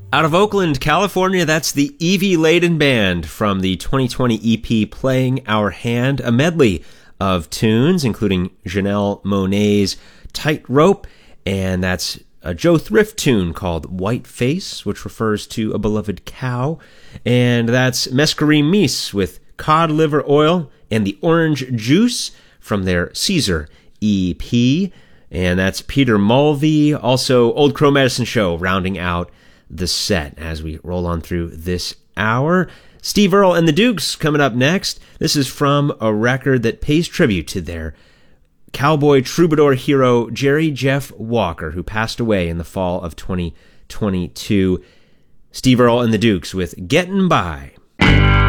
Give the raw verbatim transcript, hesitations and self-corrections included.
Out of Oakland, California, that's the Evie Layden Band from the twenty twenty E P Playing Our Hand, a medley of tunes, including Janelle Monáe's Tightrope, and that's a Joe Thrift tune called White Face, which refers to a beloved cow, and that's Mescaline Meese with Cod Liver Oil and the Orange Juice from their Caesar E P, and that's Peter Mulvey, also Old Crow Medicine Show, rounding out the set as we roll on through this hour. Steve Earle and the Dukes coming up next. This is from a record that pays tribute to their cowboy troubadour hero, Jerry Jeff Walker, who passed away in the fall of twenty twenty-two. Steve Earle and the Dukes with Gettin' By.